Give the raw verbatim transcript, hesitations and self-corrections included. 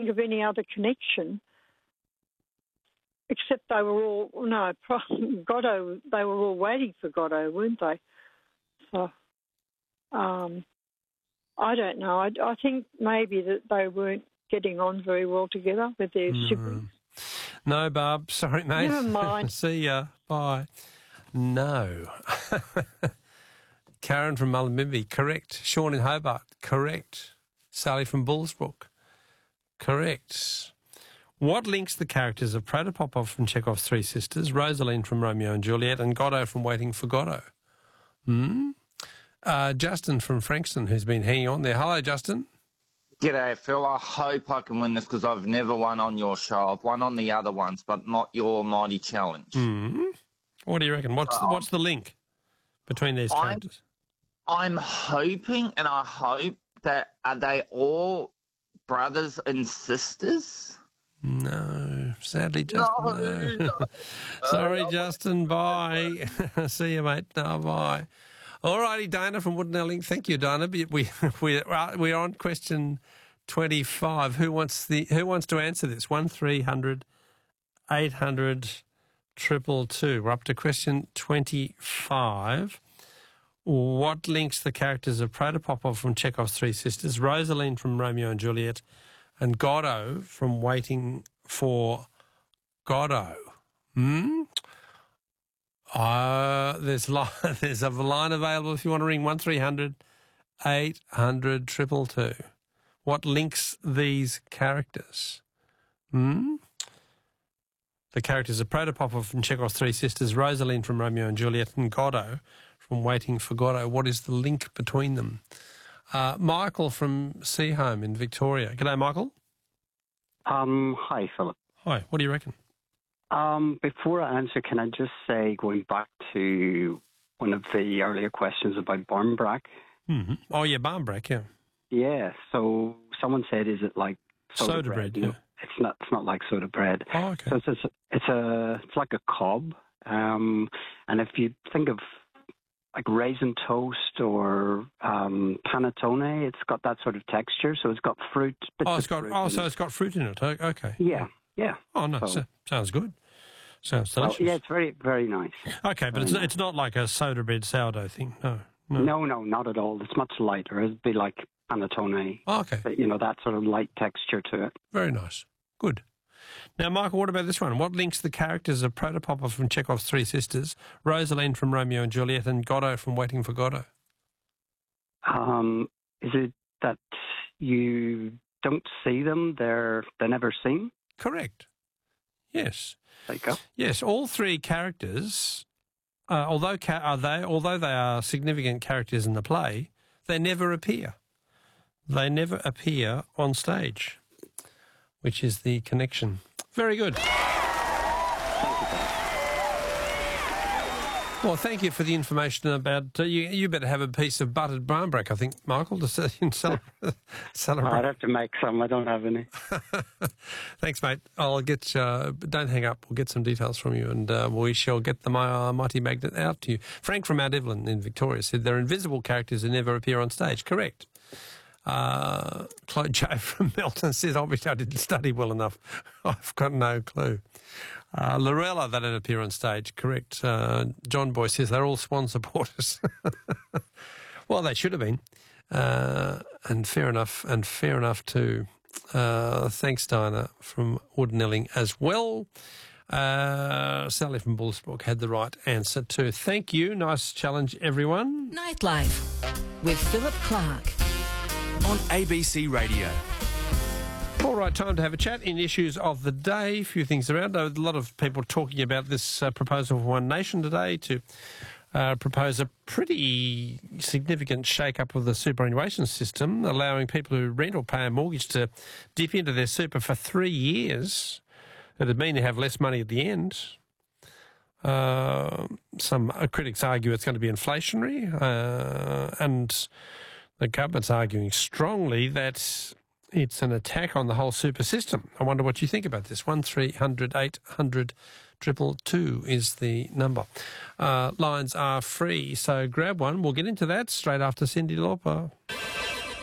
think of any other connection, except they were all, no, Goddo, they were all waiting for Goddo, weren't they? So, um, I don't know. I, I think maybe that they weren't getting on very well together with their Mm. siblings. No, Barb. Sorry, mate. Never mind. See ya. Bye. No. Karen from Mullumbimby, correct. Sean in Hobart, correct. Sally from Bullsbrook, correct. What links the characters of Protopopov from Chekhov's Three Sisters, Rosaline from Romeo and Juliet, and Goddo from Waiting for Goddo? Hmm? Uh, Justin from Frankston, who's been hanging on there. Hello, Justin. G'day, Phil. I hope I can win this because I've never won on your show. I've won on the other ones, but not your mighty challenge. Hmm? What do you reckon? What's, Uh, what's the link between these I'm- characters? I'm hoping and I hope that are they all brothers and sisters? No, sadly, Justin. No, No. Sorry, Justin. Bye. See you, mate. No, bye. All righty, Dana from Woodenelling. Thank you, Dana. We we we we're on question twenty-five. Who wants the Who wants to answer this? One three hundred eight hundred triple two. We're up to question twenty-five. What links the characters of Protopopov from Chekhov's Three Sisters, Rosaline from Romeo and Juliet, and Goddo from Waiting for Goddo? Hmm? Uh, there's, li- there's a line available if you want to ring one three hundred eight hundred two two two. What links these characters? Hmm? The characters of Protopopov from Chekhov's Three Sisters, Rosaline from Romeo and Juliet, and Goddo from Waiting for Goddo. What is the link between them? Uh, Michael from Seahome in Victoria. G'day, Michael. Um, hi, Philip. Hi, what do you reckon? Um, before I answer, can I just say, going back to one of the earlier questions about Barmbrack? Mm-hmm. Oh, yeah, Barmbrack, yeah. Yeah, so someone said, is it like soda, Soda bread? bread, yeah. No, it's not. It's not like soda bread. Oh, okay. So it's a, it's a, it's like a cob. Um, and if you think of like raisin toast or um, panettone, it's got that sort of texture. So it's got fruit. bits Oh, of it's got, fruit oh in so it. it's got fruit in it. O- Okay. Yeah, yeah. Oh, no, So- so, sounds good. Sounds Well, delicious. yeah, it's very, very nice. Okay, but it's, very nice. it's not like a soda bread sourdough thing, no. No. No, no, not at all. It's much lighter. It'd be like panettone. Oh, okay, But, you know, that sort of light texture to it. very nice. Good. Now, Michael, what about this one? What links the characters of Protopopov from Chekhov's Three Sisters, Rosaline from Romeo and Juliet, and Goddo from Waiting for Goddo? Um, is it that you don't see them? They're they're never seen. Correct. Yes. There you go. Yes, all three characters, uh, although ca- are they, although they are significant characters in the play, they never appear. They never appear on stage, which is the connection. Very good. Well, thank you for the information about... Uh, you, you better have a piece of buttered barmbrack, I think, Michael, to ce- celebrate. celebrate. I'd have to make some. I don't have any. Thanks, mate. I'll get... Uh, don't hang up. We'll get some details from you and uh, we shall get the uh, mighty magnet out to you. Frank from Mount Evelyn in Victoria said they're invisible characters who never appear on stage. Correct. Uh, Claude J from Melton says, obviously I didn't study well enough. I've got no clue. Uh, Lorella, they don't appear on stage. Correct. Uh, John Boy says they're all Swan supporters. Well, they should have been. Uh, and fair enough, and fair enough too. Uh, thanks, Diana from Woodenelling as well. Uh, Sally from Bullsbrook had the right answer too. Thank you. Nice challenge, everyone. Nightlife with Philip Clark. On A B C Radio. All right, time to have a chat in issues of the day. A few things around. There are a lot of people talking about this uh, proposal for One Nation today to uh, propose a pretty significant shake-up of the superannuation system, allowing people who rent or pay a mortgage to dip into their super for three years. It would mean they have less money at the end. Uh, some uh, critics argue it's going to be inflationary, uh, and the government's arguing strongly that it's an attack on the whole super system. I wonder what you think about this. one three hundred eight hundred two two two is the number. Uh, lines are free, so grab one. We'll get into that straight after Cyndi Lauper.